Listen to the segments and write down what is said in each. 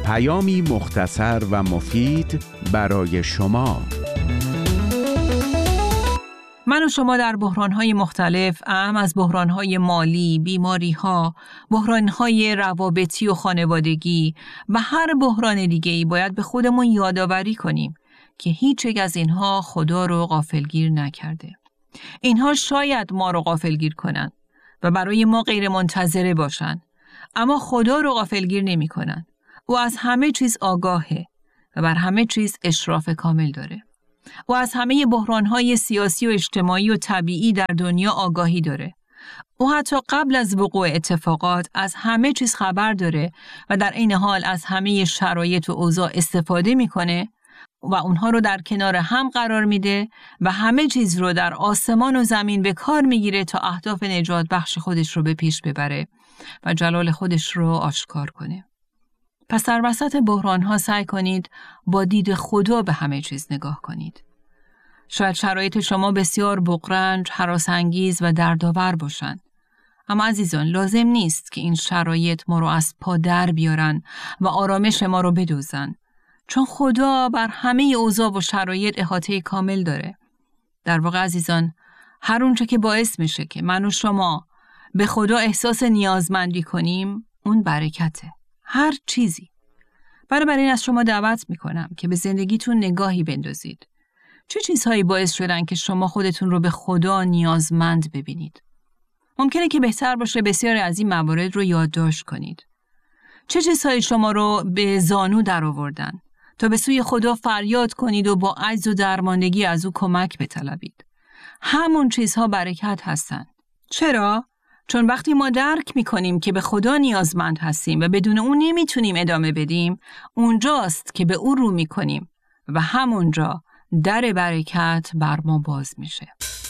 پیامی مختصر و مفید برای شما. من و شما در بحران‌های مختلف، اهم از بحران‌های مالی، بیماری‌ها، بحران‌های روابطی و خانوادگی و هر بحران دیگه‌ای باید به خودمون یادآوری کنیم که هیچ یک از اینها خدا رو غافلگیر نکرده. اینها شاید ما رو غافلگیر کنن و برای ما غیر منتظره باشن، اما خدا رو غافلگیر نمی کنن. او از همه چیز آگاهه و بر همه چیز اشراف کامل داره. او از همه بحران‌های سیاسی و اجتماعی و طبیعی در دنیا آگاهی داره. او حتی قبل از وقوع اتفاقات از همه چیز خبر داره و در این حال از همه شرایط و اوضاع استفاده میکنه و اونها رو در کنار هم قرار میده و همه چیز رو در آسمان و زمین به کار میگیره تا اهداف نجات بخش خودش رو به پیش ببره و جلال خودش رو آشکار کنه. پس در وسط بحران‌ها سعی کنید با دید خدا به همه چیز نگاه کنید. شاید شرایط شما بسیار بغرنج، هراس‌انگیز و دردآور باشند. اما عزیزان، لازم نیست که این شرایط ما رو از پا در بیارن و آرامش ما رو بدوزن. چون خدا بر همه اوضاع و شرایط احاطه کامل داره. در واقع عزیزان، هر اونچه که باعث میشه که من و شما به خدا احساس نیازمندی کنیم، اون برکته. هر چیزی. بنابراین از شما دعوت میکنم که به زندگیتون نگاهی بندازید. چه چیزهایی باعث شدن که شما خودتون رو به خدا نیازمند ببینید؟ ممکنه که بهتر باشه بسیاری از این موارد رو یادداشت کنید. چه چیزهایی شما رو به زانو در آوردن تا به سوی خدا فریاد کنید و با عجز و درماندگی از او کمک بطلبید؟ همون چیزها برکت هستند. چرا؟ چون وقتی ما درک می‌کنیم که به خدا نیازمند هستیم و بدون اون نمیتونیم ادامه بدیم، اونجاست که به او رو می‌کنیم و همونجا در برکت بر ما باز میشه.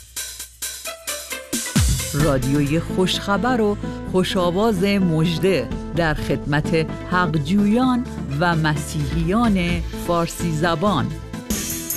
رادیوی خوشخبر و خوشاواز مژده در خدمت حقجویان و مسیحیان فارسی زبان.